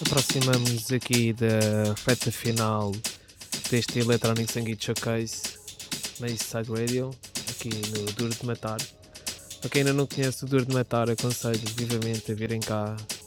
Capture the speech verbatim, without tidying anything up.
Aproximamos aqui da reta final deste Electronic Sangeet Showcase na Eastside Radio, aqui no Duro de Matar. Para quem ainda não conhece o Duro de Matar, aconselho vivamente a virem cá